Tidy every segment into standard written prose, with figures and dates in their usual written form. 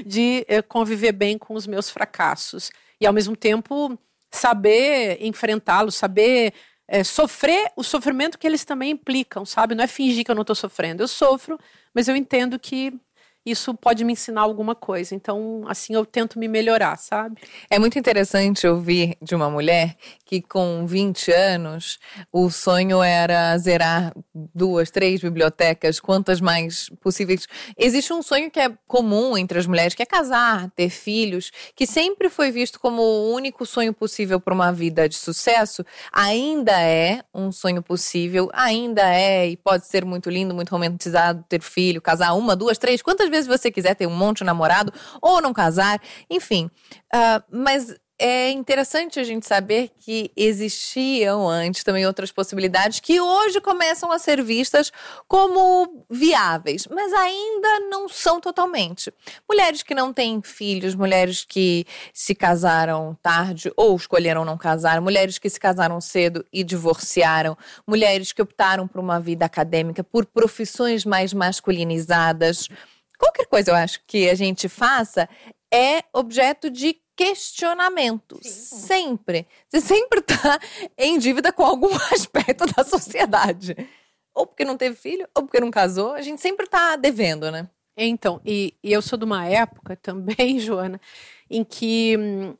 de conviver bem com os meus fracassos. E, ao mesmo tempo, saber enfrentá-los, saber sofrer o sofrimento que eles também implicam, sabe? Não é fingir que eu não estou sofrendo. Eu sofro, mas eu entendo que isso pode me ensinar alguma coisa. Então, assim, eu tento me melhorar, sabe? É muito interessante ouvir de uma mulher que com 20 anos o sonho era zerar 2, 3 bibliotecas, quantas mais possíveis. Existe um sonho que é comum entre as mulheres, que é casar, ter filhos, que sempre foi visto como o único sonho possível para uma vida de sucesso. Ainda é um sonho possível, ainda é, e pode ser muito lindo, muito romantizado, ter filho, casar 1, 2, 3, quantas vezes você quiser, ter um monte de namorado ou não casar, enfim. Mas é interessante a gente saber que existiam antes também outras possibilidades que hoje começam a ser vistas como viáveis, mas ainda não são totalmente. Mulheres que não têm filhos, mulheres que se casaram tarde ou escolheram não casar, mulheres que se casaram cedo e divorciaram, mulheres que optaram por uma vida acadêmica, por profissões mais masculinizadas. Qualquer coisa, eu acho, que a gente faça é objeto de questionamento. Sim. Sempre. Você sempre está em dívida com algum aspecto da sociedade. Ou porque não teve filho, ou porque não casou. A gente sempre está devendo, né? Então, e eu sou de uma época também, Joana, em que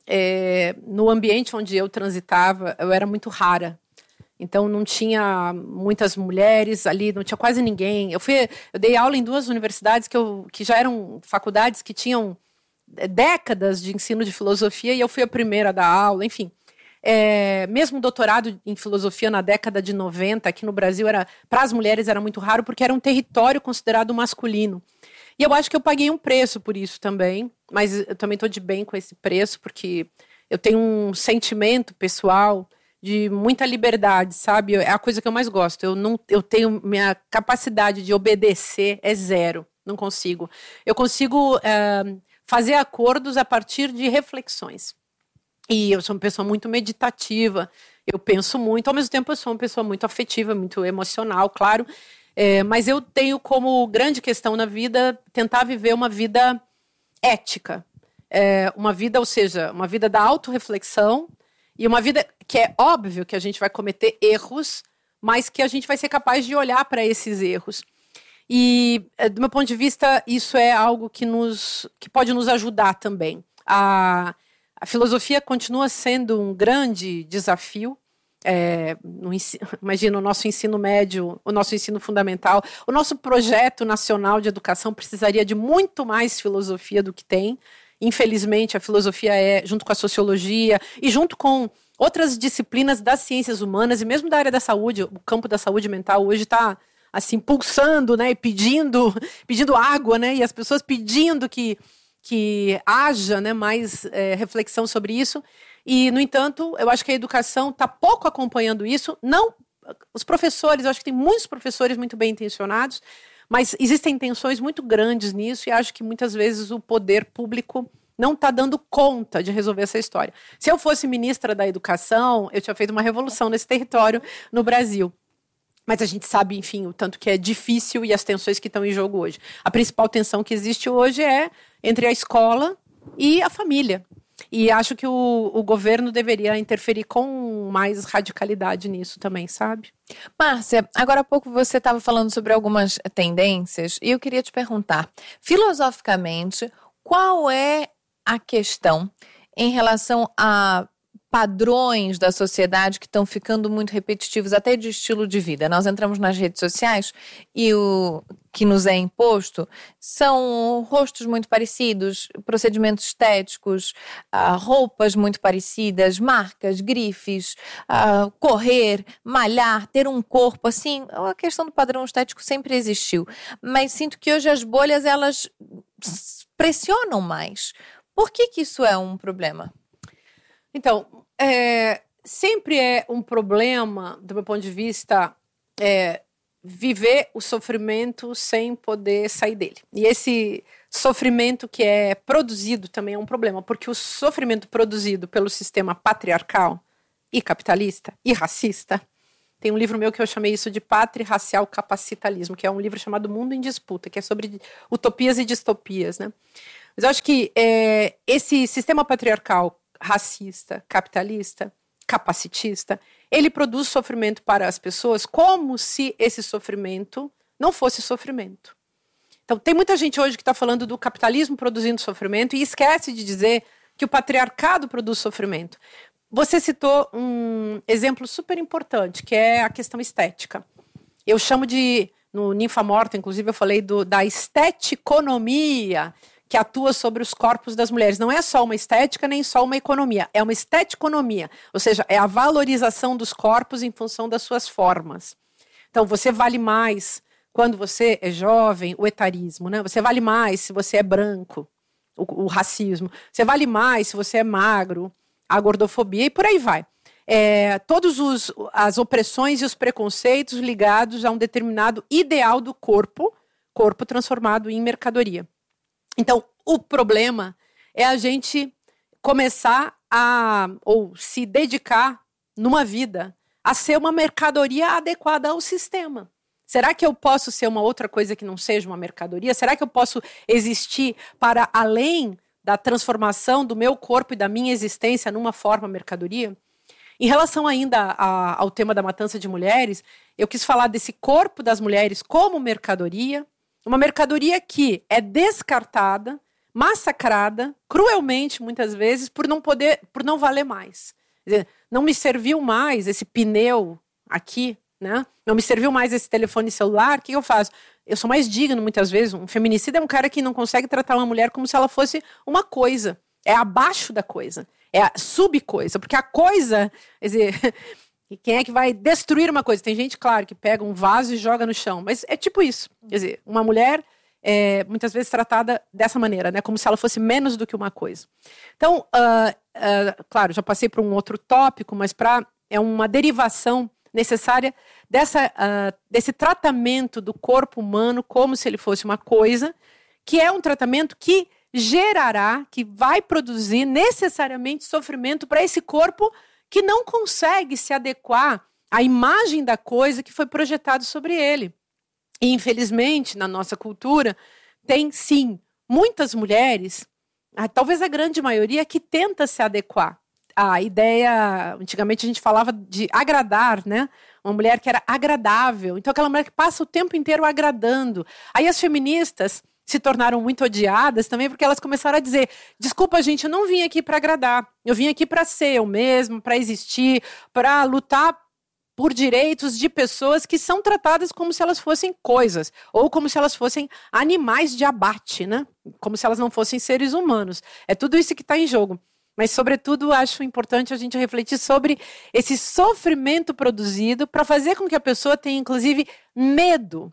no ambiente onde eu transitava, eu era muito rara. Então, não tinha muitas mulheres ali, não tinha quase ninguém. Eu dei aula em 2 universidades que já eram faculdades que tinham décadas de ensino de filosofia, e eu fui a primeira a dar aula, enfim. Mesmo doutorado em filosofia na década de 90, aqui no Brasil, para as mulheres era muito raro, porque era um território considerado masculino. E eu acho que eu paguei um preço por isso também, mas eu também estou de bem com esse preço, porque eu tenho um sentimento pessoal de muita liberdade, sabe? É a coisa que eu mais gosto. Eu tenho, minha capacidade de obedecer é zero, não consigo. Eu consigo fazer acordos a partir de reflexões. E eu sou uma pessoa muito meditativa, eu penso muito, ao mesmo tempo eu sou uma pessoa muito afetiva, muito emocional, claro, mas eu tenho como grande questão na vida tentar viver uma vida ética. Uma vida, ou seja, uma vida da autorreflexão, e uma vida que é óbvio que a gente vai cometer erros, mas que a gente vai ser capaz de olhar para esses erros. E, do meu ponto de vista, isso é algo que pode nos ajudar também. A filosofia continua sendo um grande desafio. Imagina, o nosso ensino médio, o nosso ensino fundamental, o nosso projeto nacional de educação precisaria de muito mais filosofia do que tem. Infelizmente, a filosofia junto com a sociologia e junto com outras disciplinas das ciências humanas e mesmo da área da saúde, o campo da saúde mental hoje está assim, pulsando, né, e pedindo água, né, e as pessoas pedindo que haja, né, mais reflexão sobre isso. E, no entanto, eu acho que a educação está pouco acompanhando isso. Não, os professores, eu acho que tem muitos professores muito bem intencionados, mas existem tensões muito grandes nisso e acho que muitas vezes o poder público não está dando conta de resolver essa história. Se eu fosse ministra da Educação, eu tinha feito uma revolução nesse território no Brasil. Mas a gente sabe, enfim, o tanto que é difícil e as tensões que estão em jogo hoje. A principal tensão que existe hoje é entre a escola e a família. E acho que o governo deveria interferir com mais radicalidade nisso também, sabe? Márcia, agora há pouco você estava falando sobre algumas tendências e eu queria te perguntar, filosoficamente, qual é a questão em relação a padrões da sociedade que estão ficando muito repetitivos, até de estilo de vida? Nós entramos nas redes sociais e o que nos é imposto são rostos muito parecidos, procedimentos estéticos, roupas muito parecidas, marcas, grifes, correr, malhar, ter um corpo, assim, a questão do padrão estético sempre existiu, mas sinto que hoje as bolhas, elas pressionam mais. Por que isso é um problema? Então, sempre é um problema, do meu ponto de vista, viver o sofrimento sem poder sair dele. E esse sofrimento que é produzido também é um problema, porque o sofrimento produzido pelo sistema patriarcal e capitalista e racista, tem um livro meu que eu chamei isso de Patriarcal Capacitalismo, que é um livro chamado Mundo em Disputa, que é sobre utopias e distopias, né? Mas eu acho que esse sistema patriarcal, racista, capitalista, capacitista, ele produz sofrimento para as pessoas como se esse sofrimento não fosse sofrimento. Então, tem muita gente hoje que está falando do capitalismo produzindo sofrimento e esquece de dizer que o patriarcado produz sofrimento. Você citou um exemplo super importante, que é a questão estética. Eu chamo de, no Ninfa Morta, inclusive, eu falei da esteticonomia que atua sobre os corpos das mulheres. Não é só uma estética, nem só uma economia. É uma esteticonomia, ou seja, é a valorização dos corpos em função das suas formas. Então, você vale mais quando você é jovem, o etarismo, né? Você vale mais se você é branco, o racismo. Você vale mais se você é magro, a gordofobia e por aí vai. Todas as opressões e os preconceitos ligados a um determinado ideal do corpo transformado em mercadoria. Então, o problema é a gente começar ou se dedicar numa vida a ser uma mercadoria adequada ao sistema. Será que eu posso ser uma outra coisa que não seja uma mercadoria? Será que eu posso existir para além da transformação do meu corpo e da minha existência numa forma mercadoria? Em relação ainda ao tema da matança de mulheres, eu quis falar desse corpo das mulheres como mercadoria, uma mercadoria que é descartada, massacrada, cruelmente muitas vezes, por não valer mais. Quer dizer, não me serviu mais esse pneu aqui, né? Não me serviu mais esse telefone celular, o que eu faço? Eu sou mais digno muitas vezes. Um feminicida é um cara que não consegue tratar uma mulher como se ela fosse uma coisa. É abaixo da coisa. É a subcoisa. Porque a coisa, quer dizer, quem é que vai destruir uma coisa? Tem gente, claro, que pega um vaso e joga no chão. Mas é tipo isso. Quer dizer, uma mulher é muitas vezes tratada dessa maneira, né? Como se ela fosse menos do que uma coisa. Então, claro, já passei para um outro tópico, mas é uma derivação necessária desse tratamento do corpo humano como se ele fosse uma coisa, que é um tratamento que gerará, que vai produzir necessariamente sofrimento para esse corpo que não consegue se adequar à imagem da coisa que foi projetado sobre ele. E, infelizmente, na nossa cultura, tem, sim, muitas mulheres, talvez a grande maioria, que tenta se adequar. A ideia, antigamente a gente falava de agradar, né? Uma mulher que era agradável. Então, aquela mulher que passa o tempo inteiro agradando. Aí as feministas se tornaram muito odiadas também, porque elas começaram a dizer: desculpa, gente, eu não vim aqui para agradar. Eu vim aqui para ser eu mesma, para existir, para lutar por direitos de pessoas que são tratadas como se elas fossem coisas, ou como se elas fossem animais de abate, né? Como se elas não fossem seres humanos. É tudo isso que está em jogo. Mas, sobretudo, acho importante a gente refletir sobre esse sofrimento produzido para fazer com que a pessoa tenha, inclusive, medo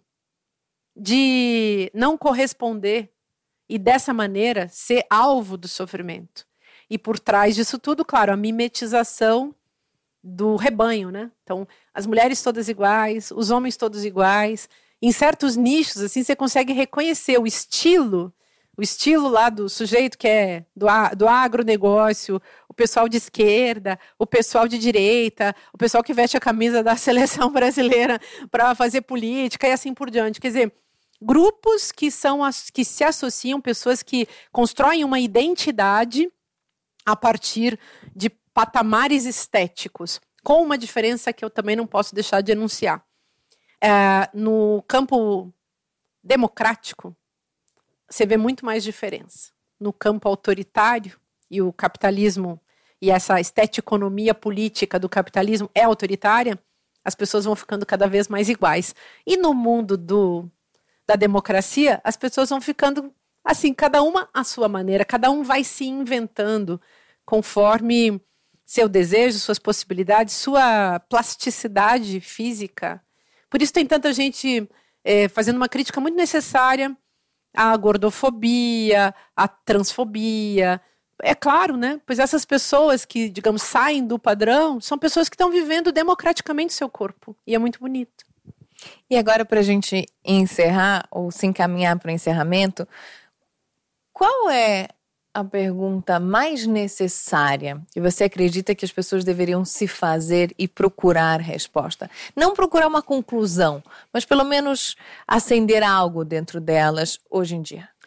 de não corresponder e, dessa maneira, ser alvo do sofrimento. E, por trás disso tudo, claro, a mimetização do rebanho, né? Então, as mulheres todas iguais, os homens todos iguais. Em certos nichos, assim, você consegue reconhecer o estilo lá do sujeito que é do agronegócio, o pessoal de esquerda, o pessoal de direita, o pessoal que veste a camisa da seleção brasileira para fazer política e assim por diante. Quer dizer, grupos que se associam, pessoas que constroem uma identidade a partir de patamares estéticos, com uma diferença que eu também não posso deixar de enunciar. No campo democrático, você vê muito mais diferença. No campo autoritário, e o capitalismo e essa esteticonomia política do capitalismo é autoritária, as pessoas vão ficando cada vez mais iguais. E no mundo da democracia, as pessoas vão ficando assim, cada uma à sua maneira, cada um vai se inventando conforme seu desejo, suas possibilidades, sua plasticidade física. Por isso tem tanta gente fazendo uma crítica muito necessária à gordofobia, à transfobia. É claro, né? Pois essas pessoas que, digamos, saem do padrão são pessoas que estão vivendo democraticamente seu corpo. E é muito bonito. E agora, para a gente encerrar, ou se encaminhar para o encerramento, qual é a pergunta mais necessária que você acredita que as pessoas deveriam se fazer e procurar resposta? Não procurar uma conclusão, mas pelo menos acender algo dentro delas hoje em dia.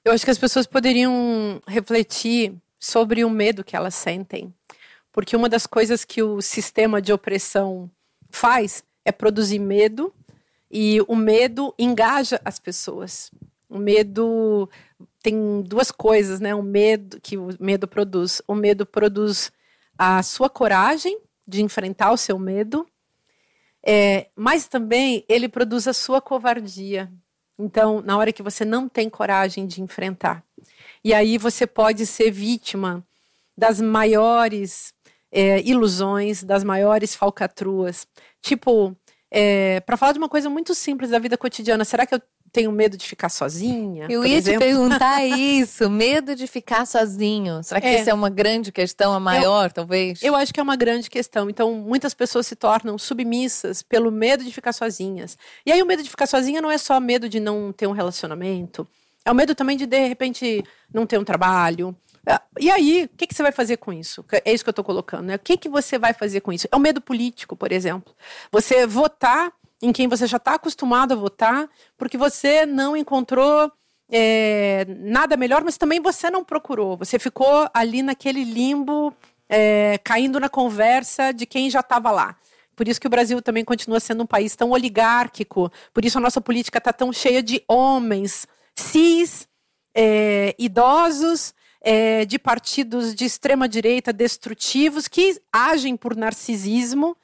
Eu acho que as pessoas poderiam refletir sobre o medo que elas sentem. Porque uma das coisas que o sistema de opressão faz é produzir medo, e o medo engaja as pessoas. O medo tem duas coisas, né? O medo que o medo produz. O medo produz a sua coragem de enfrentar o seu medo, mas também ele produz a sua covardia. Então, na hora que você não tem coragem de enfrentar. E aí você pode ser vítima das maiores ilusões, das maiores falcatruas. Tipo, para falar de uma coisa muito simples da vida cotidiana, será que eu tenho medo de ficar sozinha? Eu ia te perguntar isso, medo de ficar sozinho. Será que essa é uma grande questão, a maior, talvez? Eu acho que é uma grande questão. Então, muitas pessoas se tornam submissas pelo medo de ficar sozinhas. E aí, o medo de ficar sozinha não é só medo de não ter um relacionamento. É o medo também de repente, não ter um trabalho. E aí, o que você vai fazer com isso? É isso que eu estou colocando, né? O que você vai fazer com isso? É o medo político, por exemplo. Você votar em quem você já está acostumado a votar, porque você não encontrou nada melhor, mas também você não procurou. Você ficou ali naquele limbo, caindo na conversa de quem já estava lá. Por isso que o Brasil também continua sendo um país tão oligárquico. Por isso a nossa política está tão cheia de homens cis, idosos, de partidos de extrema-direita destrutivos que agem por narcisismo,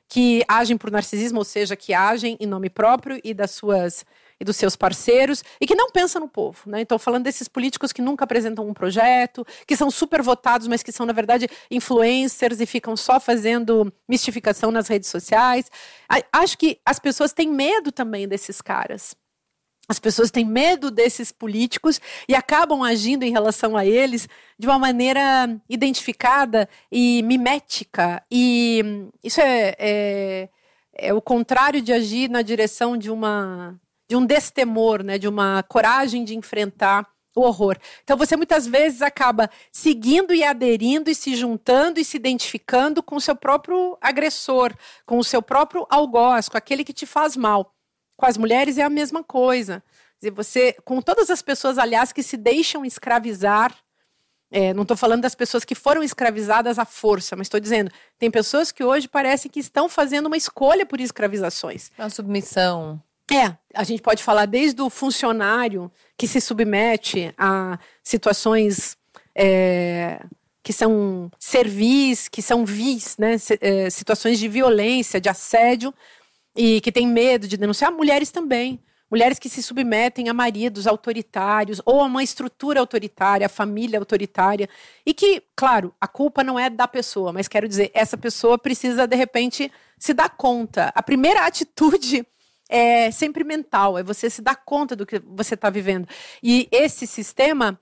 ou seja, que agem em nome próprio e dos seus parceiros, e que não pensam no povo, né? Então, falando desses políticos que nunca apresentam um projeto, que são super votados, mas que são, na verdade, influencers e ficam só fazendo mistificação nas redes sociais. Acho que as pessoas têm medo também desses caras. As pessoas têm medo desses políticos e acabam agindo em relação a eles de uma maneira identificada e mimética. E isso é o contrário de agir na direção de um destemor, né? De uma coragem de enfrentar o horror. Então você muitas vezes acaba seguindo e aderindo e se juntando e se identificando com o seu próprio agressor, com o seu próprio algoz, com aquele que te faz mal. Com as mulheres é a mesma coisa. Com todas as pessoas, aliás, que se deixam escravizar, não estou falando das pessoas que foram escravizadas à força, mas estou dizendo, tem pessoas que hoje parecem que estão fazendo uma escolha por escravizações. Uma submissão. A gente pode falar desde o funcionário que se submete a situações que são servis, que são vis, né? Situações de violência, de assédio, e que tem medo de denunciar. Mulheres também. Mulheres que se submetem a maridos autoritários ou a uma estrutura autoritária, a família autoritária. E que, claro, a culpa não é da pessoa, mas quero dizer, essa pessoa precisa, de repente, se dar conta. A primeira atitude é sempre mental, é você se dar conta do que você está vivendo. E esse sistema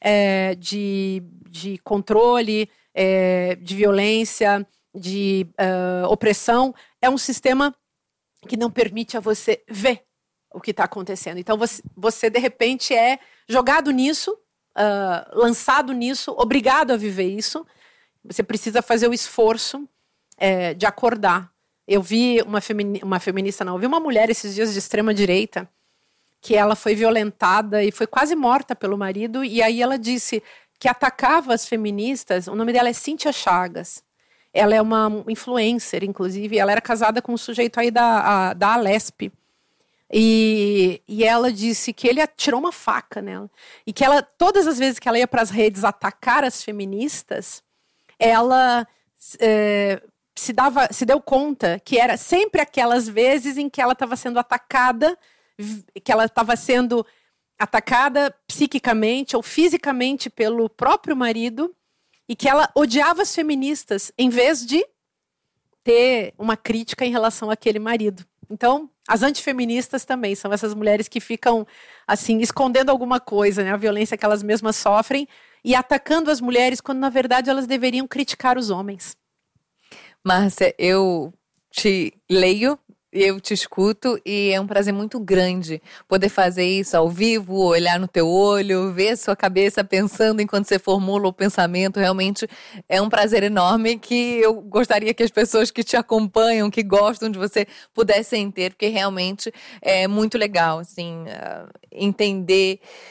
de controle, de violência, de opressão, é um sistema que não permite a você ver o que está acontecendo. Então, você, de repente, é jogado nisso, lançado nisso, obrigado a viver isso. Você precisa fazer o esforço de acordar. Eu vi eu vi uma mulher esses dias de extrema-direita, que ela foi violentada e foi quase morta pelo marido, e aí ela disse que atacava as feministas. O nome dela é Cíntia Chagas. Ela é uma influencer, inclusive. Ela era casada com um sujeito aí da Alesp. E ela disse que ele atirou uma faca nela. E que ela, todas as vezes que ela ia para as redes atacar as feministas, ela se deu conta que era sempre aquelas vezes em que ela estava sendo atacada, que ela estava sendo atacada psiquicamente ou fisicamente pelo próprio marido, e que ela odiava as feministas, em vez de ter uma crítica em relação àquele marido. Então, as antifeministas também são essas mulheres que ficam, assim, escondendo alguma coisa, né? A violência que elas mesmas sofrem, e atacando as mulheres, quando, na verdade, elas deveriam criticar os homens. Márcia, eu te leio, eu te escuto, e é um prazer muito grande poder fazer isso ao vivo, olhar no teu olho, ver sua cabeça pensando enquanto você formula o pensamento. Realmente é um prazer enorme que eu gostaria que as pessoas que te acompanham, que gostam de você, pudessem ter, porque realmente é muito legal, assim, entender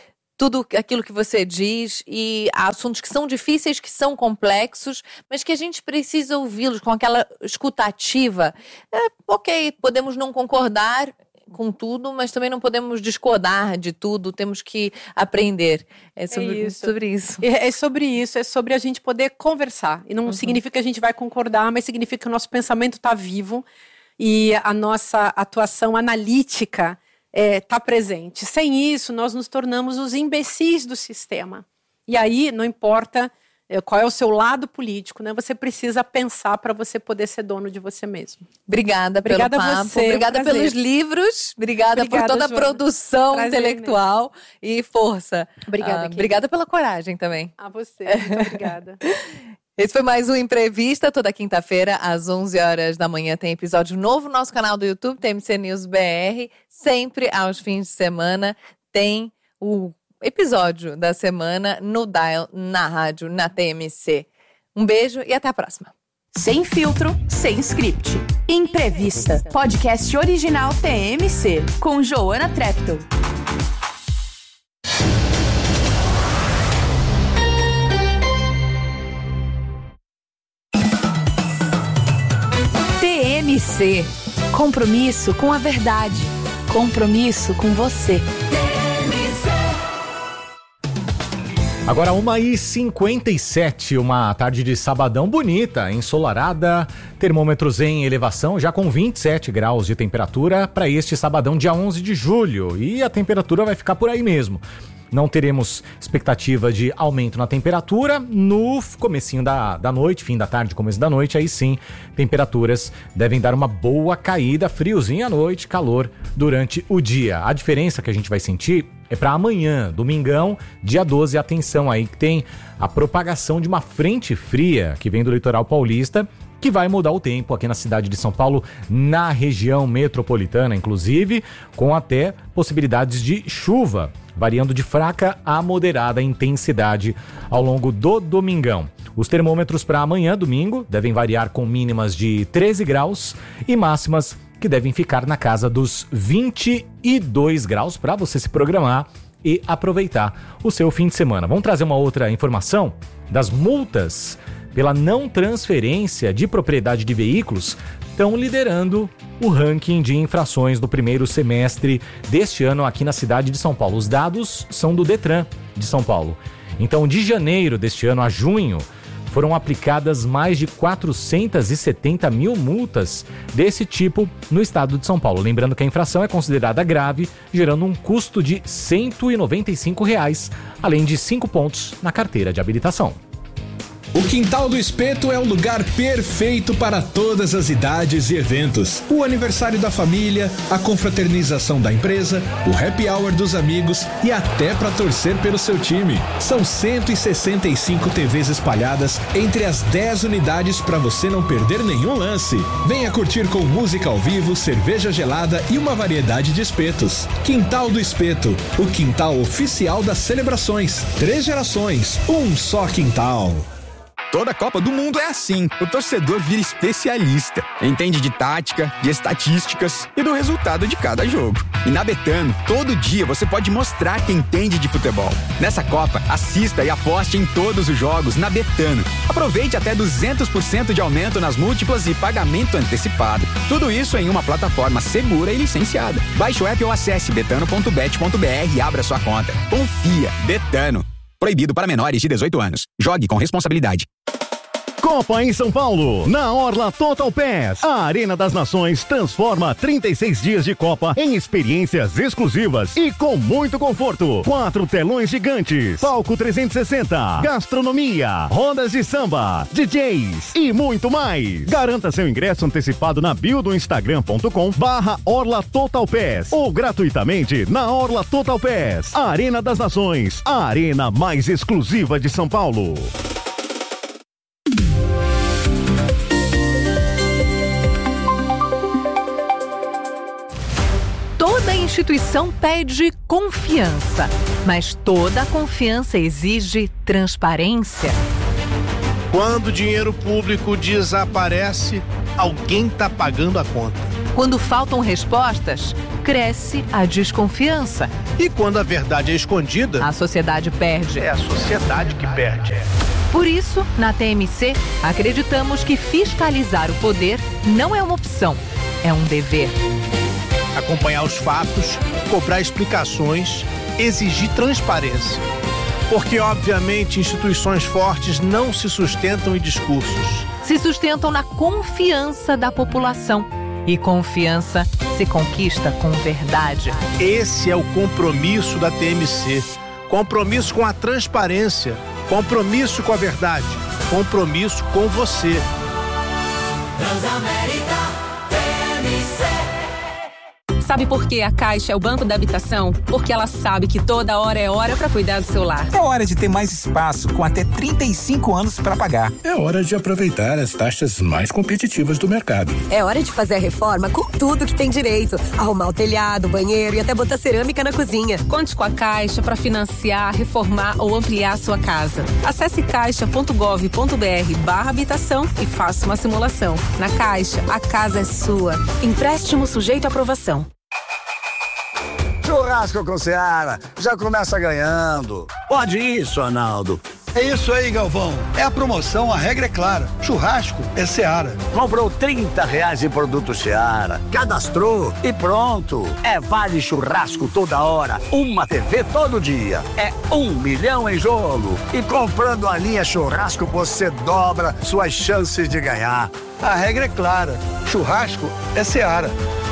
tudo aquilo que você diz e há assuntos que são difíceis, que são complexos, mas que a gente precisa ouvi-los com aquela escuta ativa. Ok, podemos não concordar com tudo, mas também não podemos discordar de tudo, temos que aprender. É sobre isso. É sobre isso, é sobre a gente poder conversar. E não significa que a gente vai concordar, mas significa que o nosso pensamento está vivo e a nossa atuação analítica está presente. Sem isso, nós nos tornamos os imbecis do sistema. E aí, não importa qual é o seu lado político, né? Você precisa pensar para você poder ser dono de você mesmo. Obrigada pelo papo, obrigada pelos livros, obrigada por toda a produção intelectual e força. Obrigada pela coragem também. A você, muito obrigada. Esse foi mais um Imprevista. Toda quinta-feira, às 11 horas da manhã, tem episódio novo no nosso canal do YouTube, TMC News BR. Sempre aos fins de semana tem o episódio da semana no Dial, na rádio, na TMC. Um beijo e até a próxima. Sem filtro, sem script. Imprevista. Podcast original TMC, com Joana Treptow. TMC. Compromisso com a verdade. Compromisso com você. Agora 1h57, uma tarde de sabadão bonita, ensolarada, termômetros em elevação, já com 27 graus de temperatura para este sabadão, dia 11 de julho. E a temperatura vai ficar por aí mesmo. Não teremos expectativa de aumento na temperatura no comecinho da noite, fim da tarde, começo da noite. Aí sim, temperaturas devem dar uma boa caída, friozinho à noite, calor durante o dia. A diferença que a gente vai sentir é para amanhã, domingão, dia 12. Atenção aí que tem a propagação de uma frente fria que vem do litoral paulista, que vai mudar o tempo aqui na cidade de São Paulo, na região metropolitana, inclusive, com até possibilidades de chuva, variando de fraca a moderada intensidade ao longo do domingão. Os termômetros para amanhã, domingo, devem variar com mínimas de 13 graus e máximas que devem ficar na casa dos 22 graus para você se programar e aproveitar o seu fim de semana. Vamos trazer uma outra informação das multas pela não transferência de propriedade de veículos estão liderando o ranking de infrações do primeiro semestre deste ano aqui na cidade de São Paulo. Os dados são do Detran de São Paulo. Então, de janeiro deste ano a junho, foram aplicadas mais de 470 mil multas desse tipo no estado de São Paulo. Lembrando que a infração é considerada grave, gerando um custo de R$ 195, além de 5 pontos na carteira de habilitação. O Quintal do Espeto é o lugar perfeito para todas as idades e eventos. O aniversário da família, a confraternização da empresa, o happy hour dos amigos e até para torcer pelo seu time. São 165 TVs espalhadas entre as 10 unidades para você não perder nenhum lance. Venha curtir com música ao vivo, cerveja gelada e uma variedade de espetos. Quintal do Espeto, o quintal oficial das celebrações. 3 gerações, um só quintal. Toda Copa do Mundo é assim. O torcedor vira especialista. Entende de tática, de estatísticas e do resultado de cada jogo. E na Betano, todo dia você pode mostrar que entende de futebol. Nessa Copa, assista e aposte em todos os jogos na Betano. Aproveite até 200% de aumento nas múltiplas e pagamento antecipado. Tudo isso em uma plataforma segura e licenciada. Baixe o app ou acesse betano.bet.br e abra sua conta. Confia. Betano. Proibido para menores de 18 anos. Jogue com responsabilidade. Copa em São Paulo, na Orla Total Pass. A Arena das Nações transforma 36 dias de Copa em experiências exclusivas e com muito conforto. 4 telões gigantes, palco 360, gastronomia, rodas de samba, DJs e muito mais. Garanta seu ingresso antecipado na bio do Instagram.com/Orla Total Pass ou gratuitamente na Orla Total Pass. A Arena das Nações, a arena mais exclusiva de São Paulo. Toda instituição pede confiança, mas toda confiança exige transparência. Quando o dinheiro público desaparece, alguém está pagando a conta. Quando faltam respostas, cresce a desconfiança. E quando a verdade é escondida, A sociedade perde. é a sociedade que perde. Por isso, na TMC, acreditamos que fiscalizar o poder não é uma opção, é um dever. Acompanhar os fatos, cobrar explicações, exigir transparência. Porque, obviamente, instituições fortes não se sustentam em discursos. Se sustentam na confiança da população. E confiança se conquista com verdade. Esse é o compromisso da TMC. Compromisso com a transparência. Compromisso com a verdade. Compromisso com você. Transamérica TMC. Sabe por que a Caixa é o banco da habitação? Porque ela sabe que toda hora é hora para cuidar do seu lar. É hora de ter mais espaço, com até 35 anos para pagar. É hora de aproveitar as taxas mais competitivas do mercado. É hora de fazer a reforma com tudo que tem direito. Arrumar o telhado, o banheiro e até botar cerâmica na cozinha. Conte com a Caixa para financiar, reformar ou ampliar a sua casa. Acesse caixa.gov.br/habitação e faça uma simulação. Na Caixa, a casa é sua. Empréstimo sujeito à aprovação. Churrasco com Seara, já começa ganhando. Pode isso, Arnaldo. É isso aí, Galvão. É a promoção, a regra é clara. Churrasco é Seara. Comprou R$30 em produto Seara, cadastrou e pronto. É vale churrasco toda hora, uma TV todo dia. É 1 milhão em jogo. E comprando a linha churrasco, você dobra suas chances de ganhar. A regra é clara. Churrasco é Seara.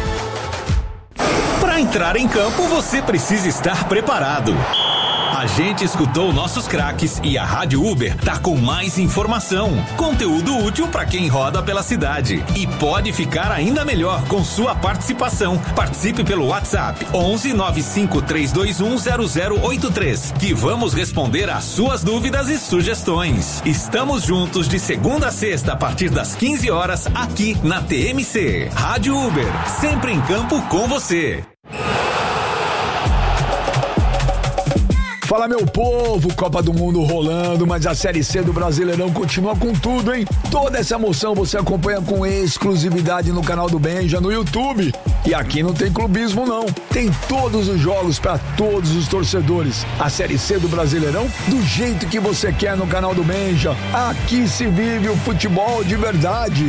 Para entrar em campo, você precisa estar preparado. A gente escutou nossos craques e a Rádio Uber tá com mais informação, conteúdo útil para quem roda pela cidade. E pode ficar ainda melhor com sua participação. Participe pelo WhatsApp 11 95 321 0083, que vamos responder às suas dúvidas e sugestões. Estamos juntos de segunda a sexta a partir das 15 horas aqui na TMC. Rádio Uber, sempre em campo com você. Fala, meu povo, Copa do Mundo rolando, mas a Série C do Brasileirão continua com tudo, hein? Toda essa emoção você acompanha com exclusividade no canal do Benja, no YouTube. E aqui não tem clubismo, não. Tem todos os jogos para todos os torcedores. A Série C do Brasileirão, do jeito que você quer no canal do Benja. Aqui se vive o futebol de verdade.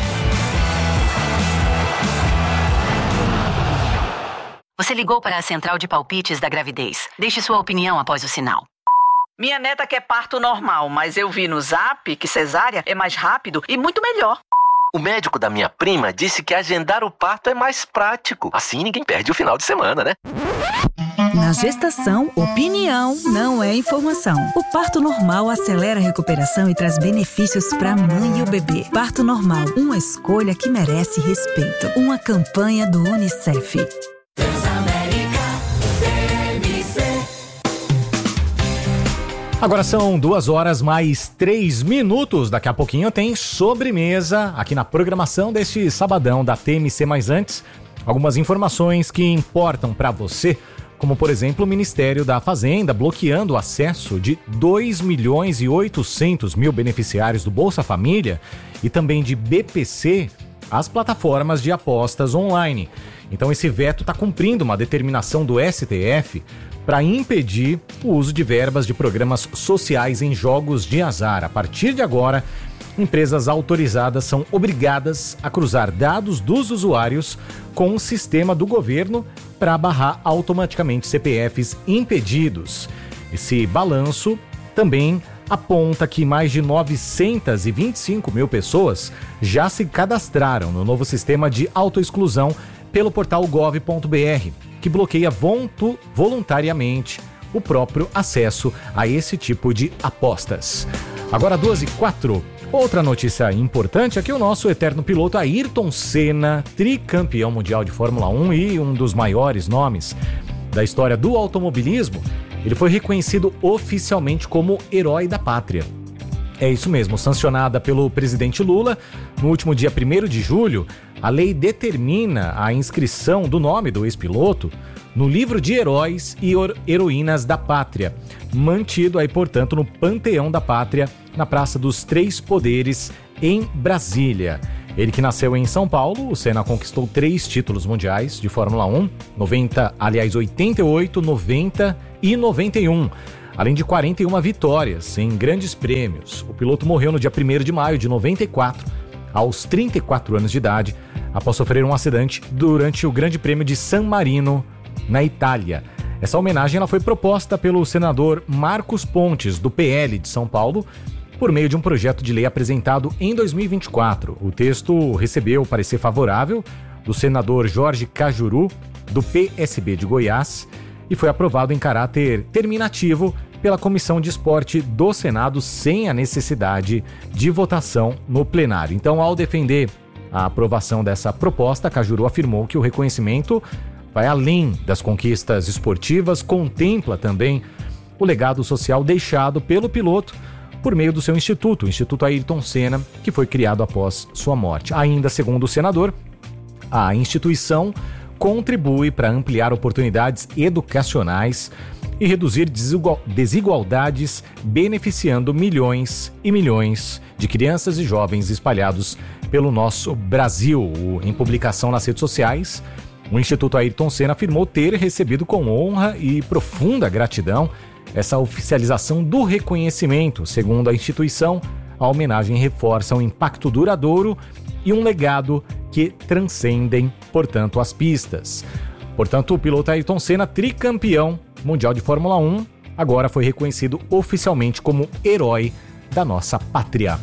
Você ligou para a central de palpites da gravidez. Deixe sua opinião após o sinal. Minha neta quer parto normal, mas eu vi no Zap que cesárea é mais rápido e muito melhor. O médico da minha prima disse que agendar o parto é mais prático. Assim ninguém perde o final de semana, né? Na gestação, opinião não é informação. O parto normal acelera a recuperação e traz benefícios para a mãe e o bebê. Parto normal, uma escolha que merece respeito. Uma campanha do UNICEF. Agora são 2h mais 3 minutos. Daqui a pouquinho tem sobremesa aqui na programação deste sabadão da TMC. Mas antes, algumas informações que importam para você, como por exemplo o Ministério da Fazenda bloqueando o acesso de 2.800.000 beneficiários do Bolsa Família e também de BPC às plataformas de apostas online. Então esse veto está cumprindo uma determinação do STF para impedir o uso de verbas de programas sociais em jogos de azar. A partir de agora, empresas autorizadas são obrigadas a cruzar dados dos usuários com o sistema do governo para barrar automaticamente CPFs impedidos. Esse balanço também aponta que mais de 925.000 pessoas já se cadastraram no novo sistema de autoexclusão pelo portal gov.br, que bloqueia voluntariamente o próprio acesso a esse tipo de apostas. Agora 2h04, outra notícia importante é que o nosso eterno piloto Ayrton Senna, tricampeão mundial de Fórmula 1 e um dos maiores nomes da história do automobilismo, ele foi reconhecido oficialmente como herói da pátria. É isso mesmo, sancionada pelo presidente Lula, no último dia 1º de julho, a lei determina a inscrição do nome do ex-piloto no livro de heróis e heroínas da pátria, mantido aí, portanto, no Panteão da Pátria, na Praça dos Três Poderes, em Brasília. Ele que nasceu em São Paulo, o Senna conquistou 3 títulos mundiais de Fórmula 1, 88, 90 e 91. Além de 41 vitórias em grandes prêmios. O piloto morreu no dia 1º de maio de 94, aos 34 anos de idade, após sofrer um acidente durante o Grande Prêmio de San Marino, na Itália. Essa homenagem ela foi proposta pelo senador Marcos Pontes, do PL de São Paulo, por meio de um projeto de lei apresentado em 2024. O texto recebeu o parecer favorável do senador Jorge Cajuru, do PSB de Goiás, e foi aprovado em caráter terminativo pela Comissão de Esporte do Senado sem a necessidade de votação no plenário. Então, ao defender a aprovação dessa proposta, Cajuru afirmou que o reconhecimento vai além das conquistas esportivas, contempla também o legado social deixado pelo piloto por meio do seu instituto, o Instituto Ayrton Senna, que foi criado após sua morte. Ainda segundo o senador, a instituição contribui para ampliar oportunidades educacionais e reduzir desigualdades, beneficiando milhões e milhões de crianças e jovens espalhados pelo nosso Brasil. Em publicação nas redes sociais, o Instituto Ayrton Senna afirmou ter recebido com honra e profunda gratidão essa oficialização do reconhecimento. Segundo a instituição, a homenagem reforça um impacto duradouro e um legado que transcendem, portanto, as pistas. Portanto, o piloto Ayrton Senna, tricampeão mundial de Fórmula 1, agora foi reconhecido oficialmente como herói da nossa pátria.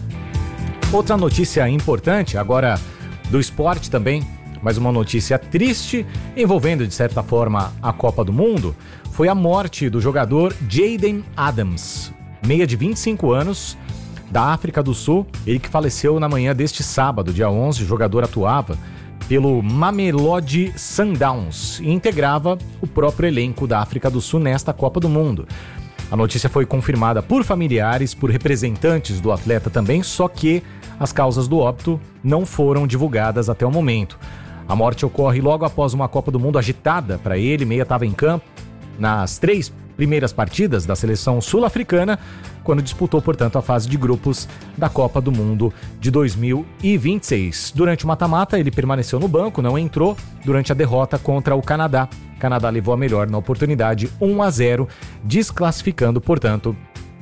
Outra notícia importante, agora do esporte também, mas uma notícia triste, envolvendo de certa forma a Copa do Mundo, foi a morte do jogador Jayden Adams, meia de 25 anos, da África do Sul. Ele que faleceu na manhã deste sábado, dia 11, o jogador atuava pelo Mamelodi Sundowns e integrava o próprio elenco da África do Sul nesta Copa do Mundo. A notícia foi confirmada por familiares, por representantes do atleta também, só que as causas do óbito não foram divulgadas até o momento. A morte ocorre logo após uma Copa do Mundo agitada para ele. Meia estava em campo nas 3 primeiras partidas da seleção sul-africana, quando disputou, portanto, a fase de grupos da Copa do Mundo de 2026. Durante o mata-mata, ele permaneceu no banco, não entrou durante a derrota contra o Canadá. O Canadá levou a melhor na oportunidade, 1-0, desclassificando, portanto,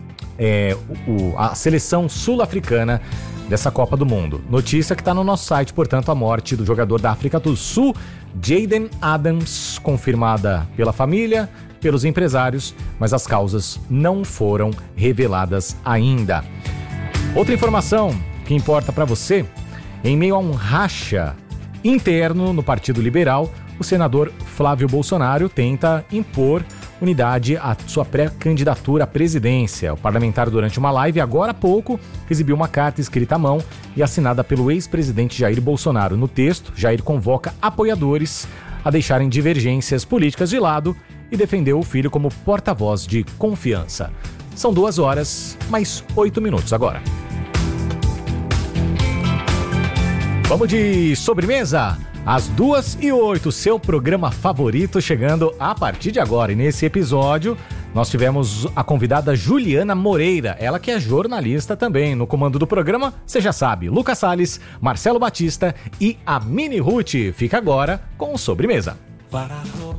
a seleção sul-africana dessa Copa do Mundo. Notícia que está no nosso site, portanto, a morte do jogador da África do Sul, Jayden Adams, confirmada pela família, pelos empresários, mas as causas não foram reveladas ainda. Outra informação que importa para você, em meio a um racha interno no Partido Liberal, o senador Flávio Bolsonaro tenta impor unidade à sua pré-candidatura à presidência. O parlamentar, durante uma live, agora há pouco, exibiu uma carta escrita à mão e assinada pelo ex-presidente Jair Bolsonaro. No texto, Jair convoca apoiadores a deixarem divergências políticas de lado e defendeu o filho como porta-voz de confiança. São 2h, mais 8 minutos agora. Vamos de sobremesa? Às 2h08, seu programa favorito chegando a partir de agora. E nesse episódio, nós tivemos a convidada Juliana Moreira, ela que é jornalista também. No comando do programa, você já sabe, Lucas Salles, Marcelo Batista e a Mini Ruth. Fica agora com sobremesa.